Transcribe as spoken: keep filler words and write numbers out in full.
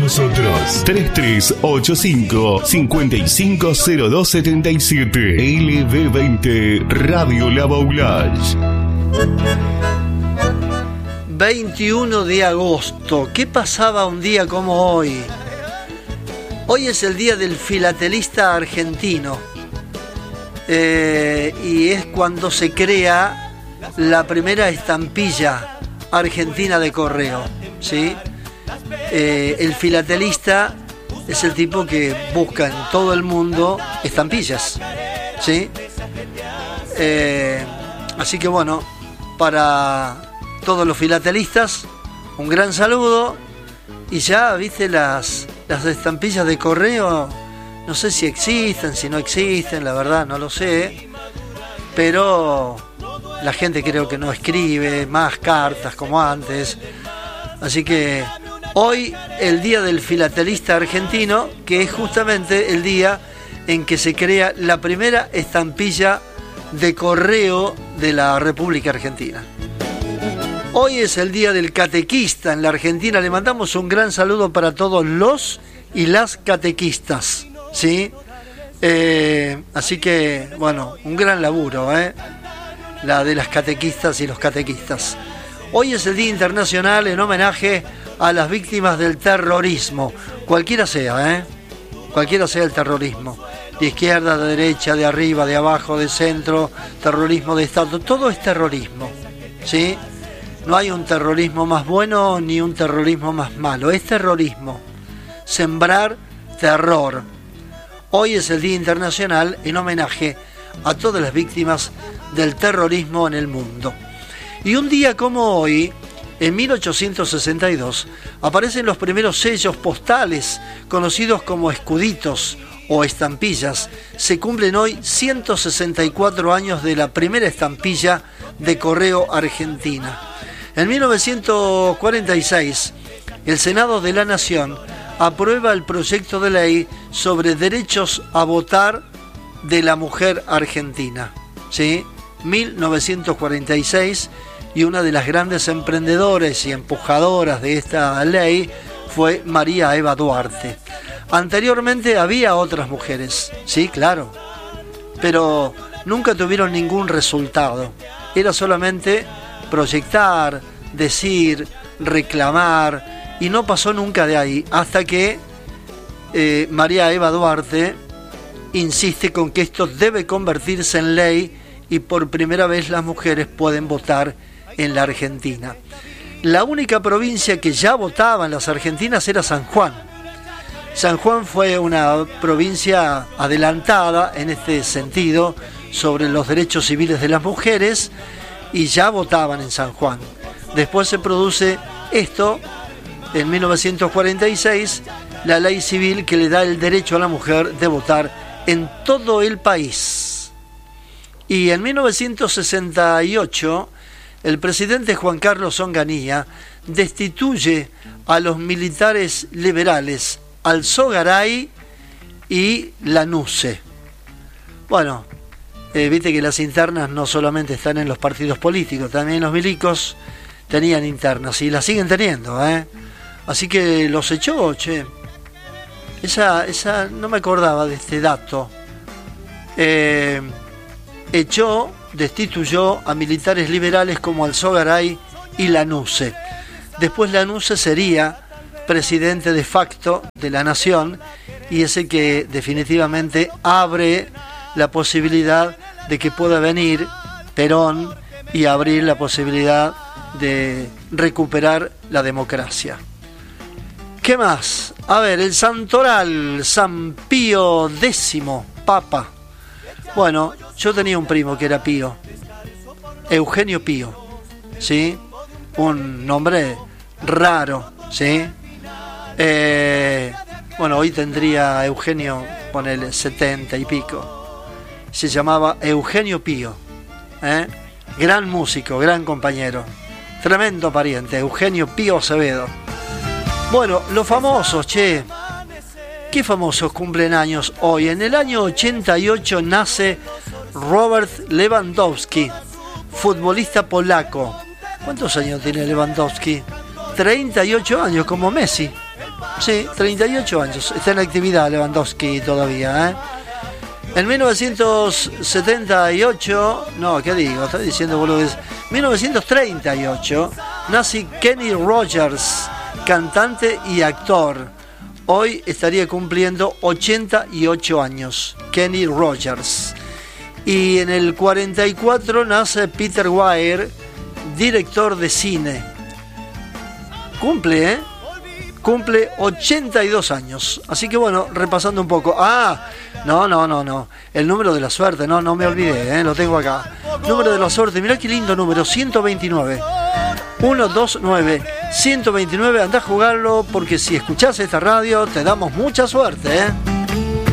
nosotros. tres tres ocho cinco, cinco cinco cero dos siete siete. L B veinte Radio La Baulage. veintiuno de agosto. ¿Qué pasaba un día como hoy? Hoy es el día del filatelista argentino. Eh, y es cuando se crea la primera estampilla argentina de correo, ¿sí? Eh, el filatelista es el tipo que busca en todo el mundo estampillas, ¿sí? Eh, así que bueno, para todos los filatelistas, un gran saludo. Y ya, viste, las, las estampillas de correo, no sé si existen, si no existen, la verdad no lo sé, pero la gente creo que no escribe más cartas como antes. Así que hoy el día del filatelista argentino, que es justamente el día en que se crea la primera estampilla de correo de la República Argentina. Hoy es el día del catequista en la Argentina. Le mandamos un gran saludo para todos los y las catequistas, ¿sí? Eh, así que, bueno, un gran laburo, ¿eh? La de las catequistas y los catequistas. Hoy es el Día Internacional en homenaje a las víctimas del terrorismo, cualquiera sea, ¿eh? Cualquiera sea el terrorismo. De izquierda, de derecha, de arriba, de abajo, de centro, terrorismo de Estado, todo es terrorismo, ¿sí? No hay un terrorismo más bueno ni un terrorismo más malo, es terrorismo. Sembrar terror. Hoy es el Día Internacional en homenaje a todas las víctimas del terrorismo en el mundo. Y un día como hoy, en mil ochocientos sesenta y dos, aparecen los primeros sellos postales conocidos como escuditos o estampillas. Se cumplen hoy ciento sesenta y cuatro años de la primera estampilla de correo argentina. En mil novecientos cuarenta y seis, el Senado de la Nación aprueba el proyecto de ley sobre derechos a votar de la mujer argentina, ¿sí? mil novecientos cuarenta y seis, y una de las grandes emprendedoras y empujadoras de esta ley fue María Eva Duarte. Anteriormente había otras mujeres, sí, claro, pero nunca tuvieron ningún resultado. Era solamente proyectar, decir, reclamar, y no pasó nunca de ahí, hasta que eh, María Eva Duarte insiste con que esto debe convertirse en ley y por primera vez las mujeres pueden votar en la Argentina. La única provincia que ya votaba en las argentinas era San Juan. San Juan fue una provincia adelantada en este sentido sobre los derechos civiles de las mujeres, y ya votaban en San Juan. Después se produce esto en mil novecientos cuarenta y seis, la ley civil que le da el derecho a la mujer de votar en todo el país. Y en mil novecientos sesenta y ocho, el presidente Juan Carlos Onganía destituye a los militares liberales Alzogaray y Lanusse. Bueno, Eh, viste que las internas no solamente están en los partidos políticos, también los milicos tenían internas y las siguen teniendo, ¿eh? Así que los echó, che. Esa, esa, no me acordaba de este dato. Eh, echó, destituyó a militares liberales como Alzogaray y Lanusse. Después Lanusse sería presidente de facto de la nación y ese que definitivamente abre la posibilidad de que pueda venir Perón y abrir la posibilidad de recuperar la democracia. ¿Qué más? A ver, el santoral, San Pío X, Papa. Bueno, yo tenía un primo que era Pío, Eugenio Pío, ¿sí? Un nombre raro, ¿sí? Eh, bueno, hoy tendría Eugenio, ponele setenta y pico. Se llamaba Eugenio Pío, ¿eh? Gran músico, gran compañero, tremendo pariente, Eugenio Pío Acevedo. Bueno, los famosos, che, ¿qué famosos cumplen años hoy? En el año ochenta y ocho nace Robert Lewandowski, futbolista polaco. ¿Cuántos años tiene Lewandowski? treinta y ocho años, como Messi. Sí, treinta y ocho años. Está en actividad Lewandowski todavía, ¿eh? En mil novecientos setenta y ocho, no, ¿qué digo? Estoy diciendo boludez. mil novecientos treinta y ocho, nace Kenny Rogers, cantante y actor. Hoy estaría cumpliendo ochenta y ocho años, Kenny Rogers. Y en el cuarenta y cuatro nace Peter Weir, director de cine. Cumple, ¿eh? Cumple ochenta y dos años. Así que bueno, repasando un poco. Ah, no, no, no, no. El número de la suerte, no, no me olvidé, ¿eh? Lo tengo acá. Número de la suerte, mirá qué lindo número, ciento veintinueve. ciento veintinueve, ciento veintinueve, andá a jugarlo porque si escuchás esta radio te damos mucha suerte, ¿eh?